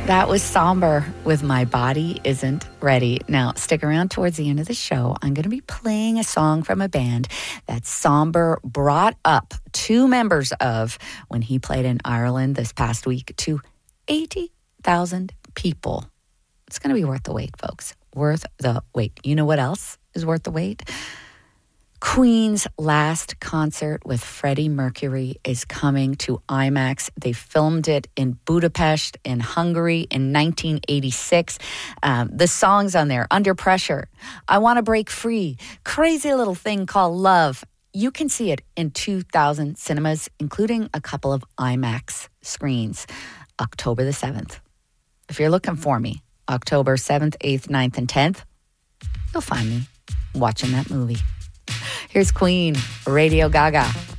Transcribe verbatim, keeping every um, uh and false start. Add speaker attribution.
Speaker 1: That was Somber with My Body Isn't Ready. Now, stick around towards the end of the show. I'm going to be playing a song from a band that Somber brought up two members of when he played in Ireland this past week to eighty thousand people. It's going to be worth the wait, folks. Worth the wait. You know what else is worth the wait? Queen's last concert with Freddie Mercury is coming to IMAX. They filmed it in Budapest, in Hungary, in nineteen eighty-six. Um, the songs on there, Under Pressure, I Want to Break Free, Crazy Little Thing Called Love. You can see it in two thousand cinemas, including a couple of IMAX screens, October the seventh. If you're looking for me, October seventh, eighth, ninth, and tenth, you'll find me watching that movie. Here's Queen, Radio Gaga.